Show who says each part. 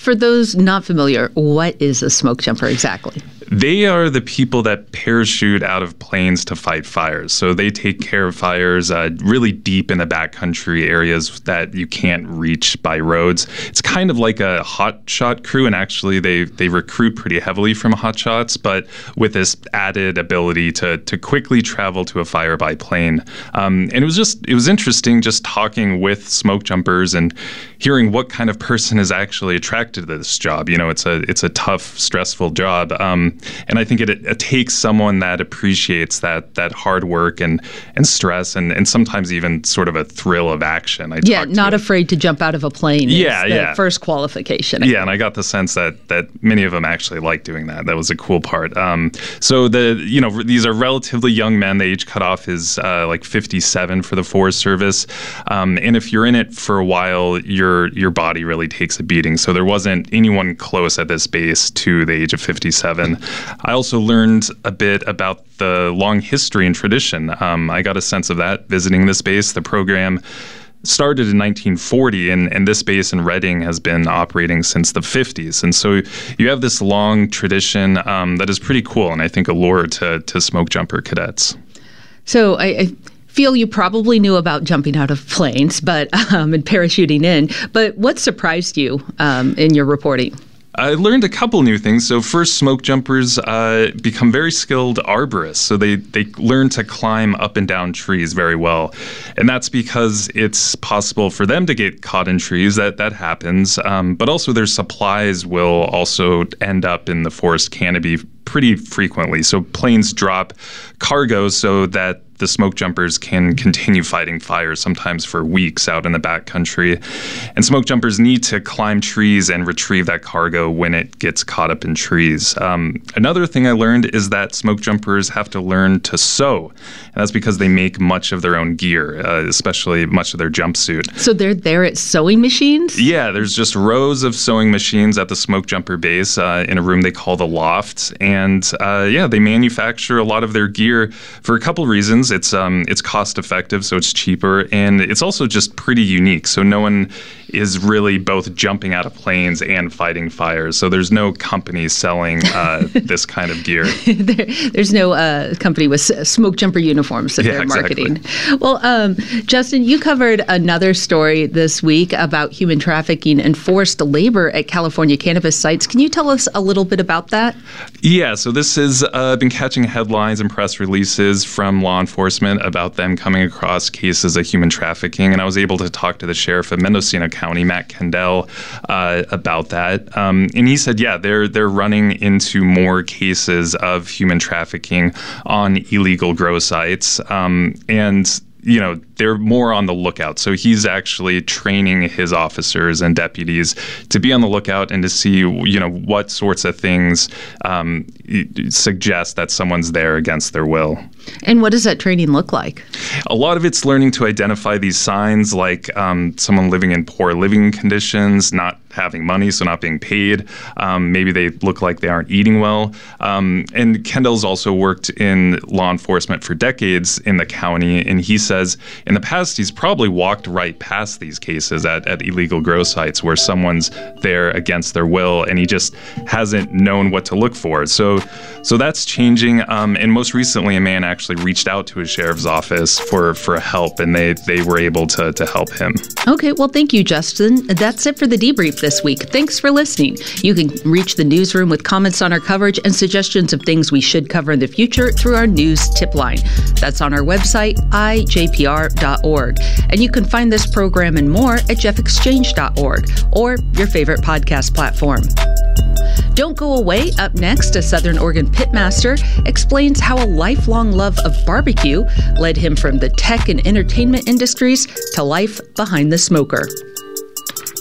Speaker 1: for those not familiar, what is a smoke jumper exactly?
Speaker 2: They are the people that parachute out of planes to fight fires. So they take care of fires really deep in the backcountry areas that you can't reach by roads. It's kind of like a hotshot crew, and actually they recruit pretty heavily from hotshots, but with this added ability to quickly travel to a fire by plane. And it was interesting just talking with smoke jumpers and hearing what kind of person is actually attracted to this job. You know, it's a tough, stressful job. And I think it takes someone that appreciates that hard work and stress and sometimes even sort of a thrill of action.
Speaker 1: Not afraid to jump out of a plane. The first qualification.
Speaker 2: And I got the sense that many of them actually like doing that. That was a cool part. So these are relatively young men. The age cutoff is like 57 for the Forest Service. And if you're in it for a while, your body really takes a beating. So there wasn't anyone close at this base to the age of 57. I also learned a bit about the long history and tradition. I got a sense of that visiting this base. The program started in 1940, and this base in Redding has been operating since the 50s. And so you have this long tradition that is pretty cool, and I think a lure to smoke jumper cadets.
Speaker 1: So I feel you probably knew about jumping out of planes, but and parachuting in. But what surprised you in your reporting?
Speaker 2: I learned a couple new things. So first, smoke jumpers become very skilled arborists. So they learn to climb up and down trees very well. And that's because it's possible for them to get caught in trees. That happens. But also their supplies will also end up in the forest canopy pretty frequently. So planes drop cargo so that the smoke jumpers can continue fighting fires, sometimes for weeks out in the backcountry. And smoke jumpers need to climb trees and retrieve that cargo when it gets caught up in trees. Another thing I learned is that smoke jumpers have to learn to sew. And that's because they make much of their own gear, especially much of their jumpsuit.
Speaker 1: So they're there at sewing machines?
Speaker 2: Yeah, there's just rows of sewing machines at the smoke jumper base in a room they call the loft. And they manufacture a lot of their gear for a couple reasons. It's cost effective, so it's cheaper, and it's also just pretty unique. So no one is really both jumping out of planes and fighting fires. So there's no company selling this kind of gear.
Speaker 1: There's no company with smoke jumper uniforms that they're marketing. Exactly. Well, Justin, you covered another story this week about human trafficking and forced labor at California cannabis sites. Can you tell us a little bit about that?
Speaker 2: Yeah, so this has been catching headlines and press releases from law enforcement about them coming across cases of human trafficking. And I was able to talk to the sheriff of Mendocino County, Matt Kendall, about that. And he said, they're running into more cases of human trafficking on illegal grow sites. And they're more on the lookout. So he's actually training his officers and deputies to be on the lookout and to see, what sorts of things suggest that someone's there against their will.
Speaker 1: And what does that training look like?
Speaker 2: A lot of it's learning to identify these signs, like someone living in poor living conditions, not having money, so not being paid. Maybe they look like they aren't eating well. And Kendall's also worked in law enforcement for decades in the county, and he says in the past he's probably walked right past these cases at illegal grow sites where someone's there against their will, and he just hasn't known what to look for. So that's changing. And most recently, a man actually reached out to his sheriff's office for help, and they were able to help him.
Speaker 1: Okay, well, thank you, Justin. That's it for the debrief this week. Thanks for listening. You can reach the newsroom with comments on our coverage and suggestions of things we should cover in the future through our news tip line. That's on our website, ijpr.org. And you can find this program and more at jeffexchange.org or your favorite podcast platform. Don't go away. Up next, a Southern Oregon pitmaster explains how a lifelong love of barbecue led him from the tech and entertainment industries to life behind the smoker.